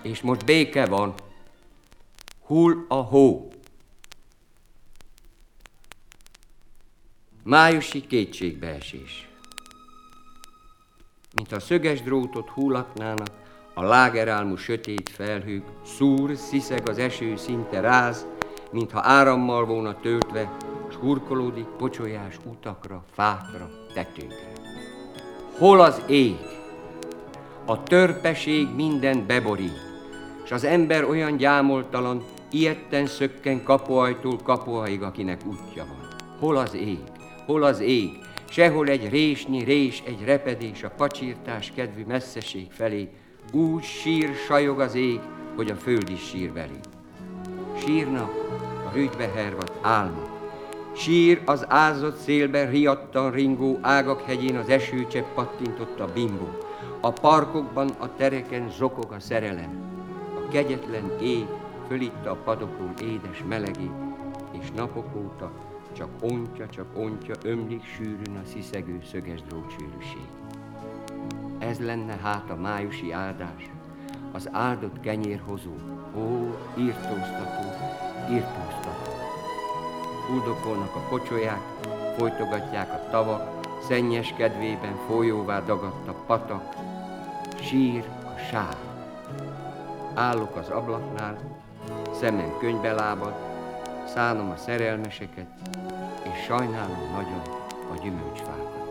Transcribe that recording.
és most béke van. Hull a hó. Májusi kétségbeesés. Mintha szöges drótot hullatnának, a lágerálmú sötét felhők, szúr, sziszeg az eső, szinte ráz, mintha árammal volna töltve, s hurkolódik pocsolyás utakra, fákra, tetőkre. Hol az ég? A törpeség mindent beborít, s az ember olyan gyámoltalan, ijedten szökken kapuajtól kapuaig, akinek útja van. Hol az ég? Hol az ég? Sehol egy résnyi rés, egy repedés a pacsirtás kedvű messzeség felé, úgy sír, sajog az ég, hogy a föld is sír belé. Sírnak a rügybe hervadt álmok, sír az ázott szélben riadtan ringó ágak hegyén az esőcsepp pattintott a bimbó, a parkokban, a tereken zokog a szerelem, a kegyetlen ég fölitta a padokról édes melegét, és napok óta csak ontja, ömlik sűrűn a sziszegő szöges drótsűrűség. Ez lenne hát a májusi áldás, az áldott kenyérhozó, ó, írtóztató, írtóztató. Fuldokolnak a pocsolyák, folytogatják a tavak, szennyes kedvében folyóvá dagadt a patak, sír a sár. Állok az ablaknál, szemem könyvbe lábad, szánom a szerelmeseket, és sajnálom nagyon a gyümölcsfákat.